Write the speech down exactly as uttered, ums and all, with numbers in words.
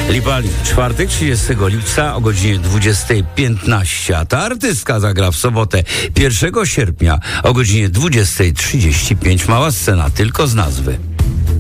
Lipa, czwartek, trzydziestego lipca o godzinie dwudziestej piętnaście, a ta artystka zagra w sobotę pierwszego sierpnia o godzinie dwudziestej trzydzieści pięć. Mała scena, tylko z nazwy.